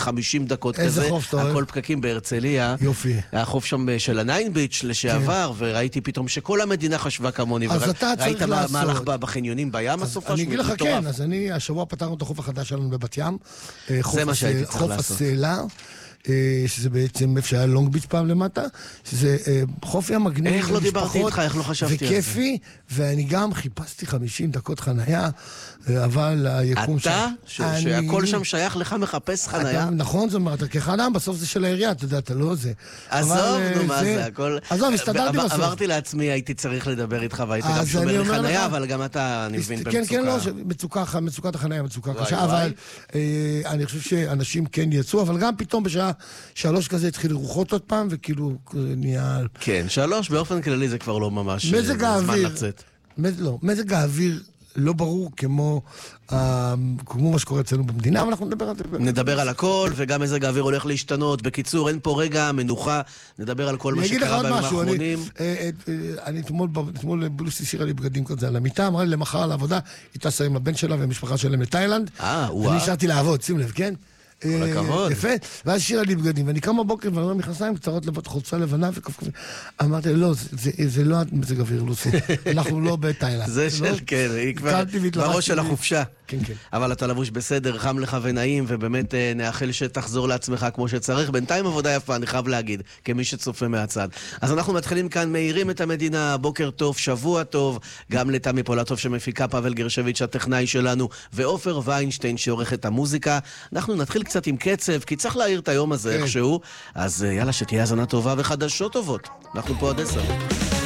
50 דקות איזה כזה. חוף אתה אוהב? הכל פקקים בהרצליה. יופי. החוף שם של הניין ביץ' לשעבר, וראיתי פתאום שכל המדינה חשבה כמוני. אז אתה צריך ראית לעשות. מה הלך בחניונים בים הסופה? אני אגיד לך כן, אז אני השבוע פתרנו את החוף החדש שלנו בבת ים. זה מה שהייתי צריך לעשות. חוף הסלע. שזה בעצם איפה שהיה לונג ביץ' פעם למטה, שזה חוף ים מגניב. איך לא דיברתי איתך, איך לא חשבתי על זה? וכיפי, ואני גם חיפשתי 50 דקות חנייה, אבל היקום אתה, שהכל שם שייך לך, מחפש חנייה? נכון, זאת אומרת, כחנם, בסוף זה של העירייה, אתה יודע, אתה לא זה. עזוב, נו, מה זה, הכל... עזוב, הסתדרתי בסוף. אמרתי לעצמי, הייתי צריך לדבר איתך, והייתי גם שומר לחנייה, אבל גם אתה, אני מבין, במצוקה. כן, לא, מצוקת החנייה, מצוקה קשה, אבל אני חושב שאנשים כן יצאו, אבל גם פתאום בשעה 3 כזה התחיל רוחות עוד פעם, וכאילו נהיה... כן, 3 באופן כללי זה כבר לא ממש זמן לצאת. מזג האוויר לא ברור כמו מה שקורה אצלנו במדינה, אבל אנחנו נדבר על זה. נדבר על הכל, וגם מזג האוויר הולך להשתנות. בקיצור, אין פה רגע מנוחה, נדבר על כל מה שקרה בימים האחרונים. אני אתמול בלוסי שירה לי בגדים כזה על המיטה, אמרה לי למחר על העבודה, היא טסה עם הבן שלה והמשפחה שלהם לתאילנד. ואני נשארתי לעבוד, שים לב, כן? כל הכבוד. יפה, ואז שירה לי בגדים, ואני קם בבוקר ואני אומר מכנסיים קצרות לבד, חולצה לבנה וכפכפים. אמרתי, לא, זה לא מזג אוויר, לוסי, אנחנו לא בתאילנד. זה של, כן, היא כבר בראש של החופשה. כן, כן. אבל אתה לבוש בסדר, חם לך ונעים, ובאמת נאחל שתחזור לעצמך כמו שצריך. בינתיים עבודה יפה, אני חייב להגיד, כמי שצופה מהצד. אז אנחנו מתחילים כאן, מאירים את המדינה, בוקר טוב, שבוע טוב, גם לתמי פולטוב שמפיקה, פאבל גרשביץ' הטכנאי שלנו, ואופר ויינשטיין שעורך את המוזיקה. אנחנו נתחיל קצת עם קצב, כי צריך להעיר את היום הזה איכשהו. אז יאללה, שתהיה האזנה טובה וחדשות טובות. אנחנו פה עד 10.